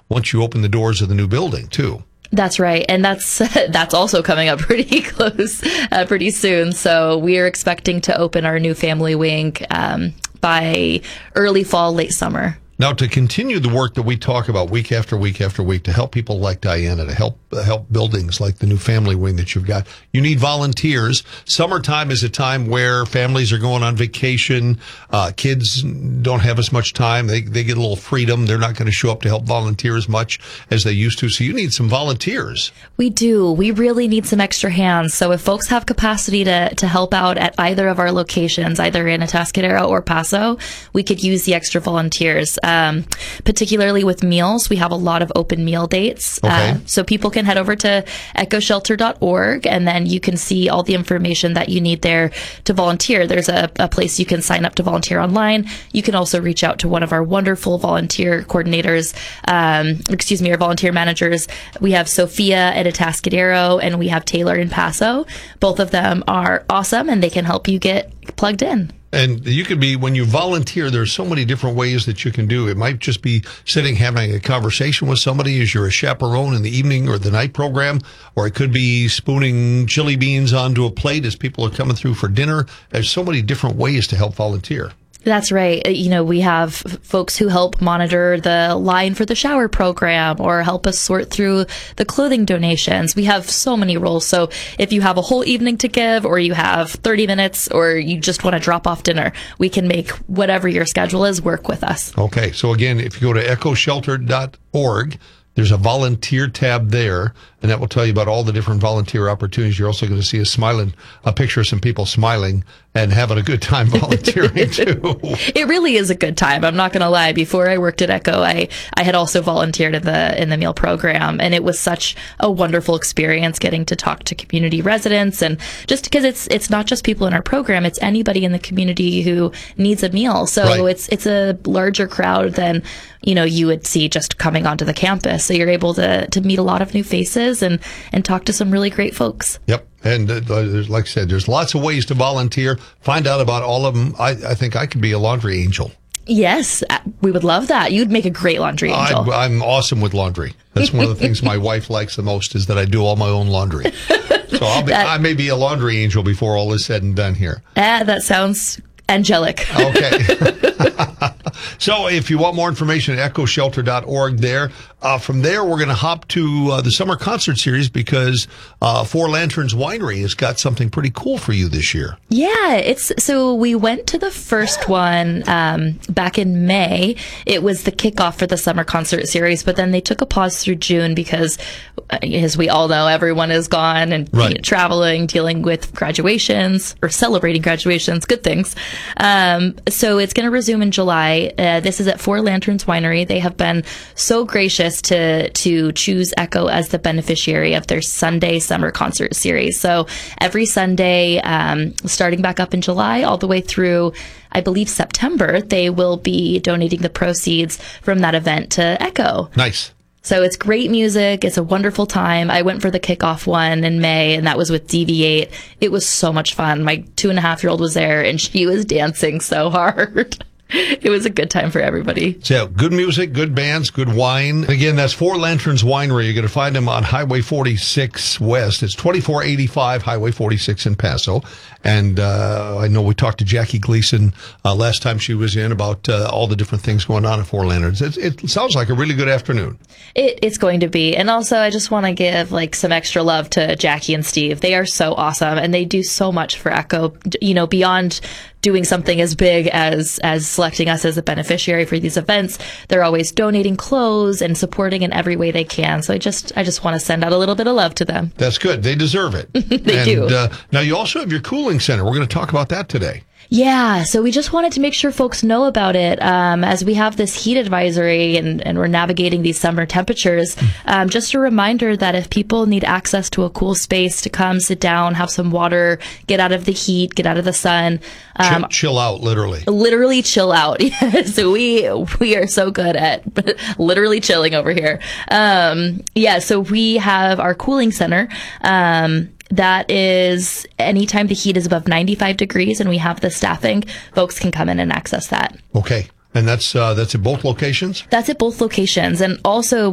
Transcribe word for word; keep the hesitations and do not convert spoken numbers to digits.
once you open the doors of the new building, too. That's right. And that's that's also coming up pretty close, uh, pretty soon. So we are expecting to open our new family wing um, by early fall, late summer. Now, to continue the work that we talk about week after week after week, to help people like Diana, to help uh, help buildings like the new family wing that you've got, you need volunteers. Summertime is a time where families are going on vacation. Uh, kids don't have as much time. They they get a little freedom. They're not going to show up to help volunteer as much as they used to. So you need some volunteers. We do. We really need some extra hands. So if folks have capacity to, to help out at either of our locations, either in Atascadero or Paso, we could use the extra volunteers. Um, particularly with meals, we have a lot of open meal dates. Okay. Uh, so people can head over to echo shelter dot org and then you can see all the information that you need there to volunteer. There's a, a place you can sign up to volunteer online. You can also reach out to one of our wonderful volunteer coordinators, um, excuse me, our volunteer managers. We have Sophia at Atascadero and we have Taylor in Paso. Both of them are awesome and they can help you get plugged in. And you could be, when you volunteer, there's so many different ways that you can do. It might just be sitting, having a conversation with somebody as you're a chaperone in the evening or the night program, or it could be spooning chili beans onto a plate as people are coming through for dinner. There's so many different ways to help volunteer. That's right. You know, we have folks who help monitor the line for the shower program or help us sort through the clothing donations. We have so many roles. So if you have a whole evening to give or you have thirty minutes or you just want to drop off dinner, we can make whatever your schedule is work with us. Okay. So again, if you go to echo shelter dot org, there's a volunteer tab there, and that will tell you about all the different volunteer opportunities. You're also going to see a smiling, a picture of some people smiling and having a good time volunteering too. It really is a good time. I'm not going to lie. Before I worked at Echo, I, I had also volunteered in the in the meal program, and it was such a wonderful experience getting to talk to community residents, and just because it's it's not just people in our program, it's anybody in the community who needs a meal. So Right. it's it's a larger crowd than you know you would see just coming onto the campus. So you're able to to meet a lot of new faces and and talk to some really great folks. Yep. And uh, there's, like I said, there's lots of ways to volunteer. Find out about all of them. I, I think I could be a laundry angel. Yes, uh, we would love that. You'd make a great laundry angel. I, I'm awesome with laundry. That's one of the things my wife likes the most is that I do all my own laundry. So I'll be, That- I may be a laundry angel before all is said and done here. Ah, that sounds angelic. Okay. So if you want more information, echo shelter dot org there. Uh, from there, we're going to hop to uh, the summer concert series because uh, Four Lanterns Winery has got something pretty cool for you this year. Yeah, it's so we went to the first one um, back in May. It was the kickoff for the summer concert series, but then they took a pause through June because, uh, as we all know, everyone is gone and Right. you know, traveling, dealing with graduations or celebrating graduations, good things. Um, so it's going to resume in July. Uh, this is at Four Lanterns Winery. They have been so gracious to to choose Echo as the beneficiary of their Sunday summer concert series. So every Sunday, um, starting back up in July, all the way through, I believe, September, they will be donating the proceeds from that event to Echo. Nice. So it's great music. It's a wonderful time. I went for the kickoff one in May, and that was with D V eight. It was so much fun. My two and a half year old was there, and she was dancing so hard. It was a good time for everybody. So good music, good bands, good wine. Again, that's Four Lanterns Winery. You're going to find them on Highway forty-six West. It's twenty-four eighty-five Highway forty-six in Paso. And uh, I know we talked to Jackie Gleason uh, last time she was in about uh, all the different things going on at Four Lanterns. It, it sounds like a really good afternoon. It, it's going to be. And also, I just want to give like some extra love to Jackie and Steve. They are so awesome, and they do so much for Echo, you know, beyond doing something as big as as selecting us as a beneficiary for these events. They're always donating clothes and supporting in every way they can. So I just I just want to send out a little bit of love to them. That's good. They deserve it. They and, do. Uh, now, you also have your cooling center. We're going to talk about that today. Yeah, so we just wanted to make sure folks know about it um, as we have this heat advisory and, and we're navigating these summer temperatures. Um, just a reminder that if people need access to a cool space to come, sit down, have some water, get out of the heat, get out of the sun. Um, chill, chill out, literally. Literally chill out. So we we are so good at literally chilling over here. Um, yeah, so we have our cooling center. Um, That is anytime the heat is above ninety-five degrees and we have the staffing, folks can come in and access that. Okay. And that's uh, that's at both locations? That's at both locations. And also